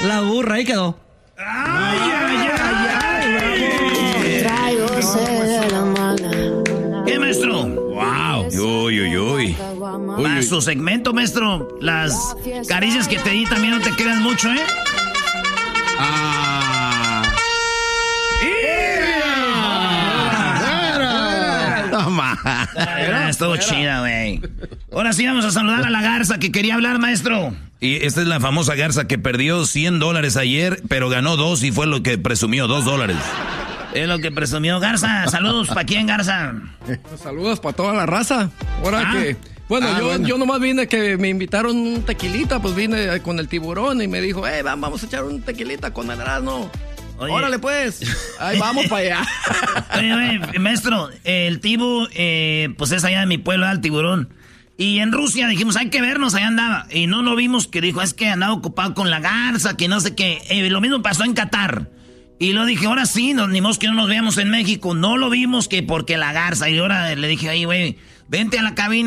La burra, ahí quedó. ¡Ay, ay, ay! ¿Qué, maestro? ¡Wow! Uy, uy, uy. A su segmento, maestro. Las caricias que te di también no te quedan mucho, ¿eh? Estuvo chida, güey. Ahora sí vamos a saludar a la garza que quería hablar, maestro. Y esta es la famosa garza que perdió $100 ayer, pero ganó 2 y fue lo que presumió, $2. Es lo que presumió Garza. Saludos, ¿para quién, Garza? Saludos para toda la raza. Ahora que... Bueno, yo nomás vine que me invitaron un tequilita, pues vine con el tiburón y me dijo, vamos a echar un tequilita con el Erasmo. Órale, pues. Ahí vamos para allá. Oye, maestro, el tibu, pues es allá de mi pueblo, el tiburón. Y en Rusia dijimos, hay que vernos, allá andaba. Y no lo vimos, que dijo, es que andaba ocupado con la garza, que no sé qué. Lo mismo pasó en Qatar. Y lo dije, ahora sí, ni modo que no nos veamos en México. No lo vimos, que porque la garza. Y ahora le dije, güey, vente a la cabina.